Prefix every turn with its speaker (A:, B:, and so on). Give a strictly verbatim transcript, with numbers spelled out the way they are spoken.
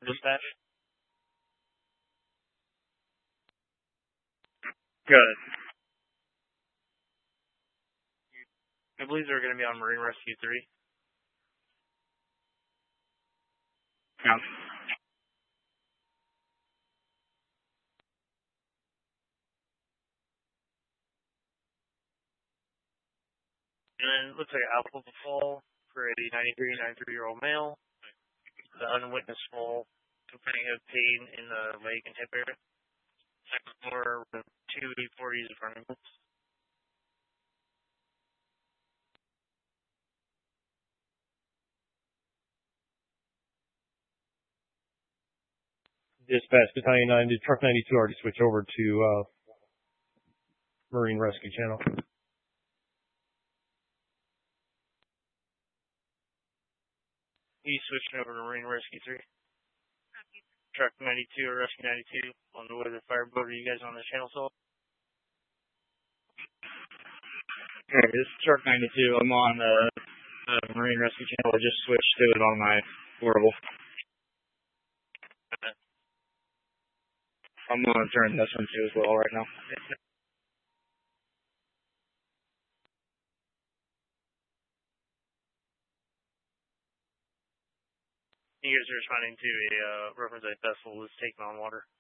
A: dispatch?
B: Good.
A: I believe they're going to be on Marine Rescue three.
B: Yeah.
A: And then it looks like an alcohol fall for a ninety-three, ninety-three-year-old male. The unwitnessed fall, complaining of pain in the leg and hip area. Second floor with two E forties in front of him.
C: Dispatch Battalion nine to Truck ninety-two already switch over to uh, Marine Rescue Channel.
A: He's switching over to Marine Rescue three. Truck ninety-two or Rescue ninety-two on the way to the fireboat. Are you guys on the channel still?
B: Okay, this is Truck ninety-two. I'm on the uh, Marine Rescue Channel. I just switched to it on my portable.
A: Okay.
B: I'm monitoring this one too as well right now.
A: You guys are responding to a uh, reference a vessel was taken on water.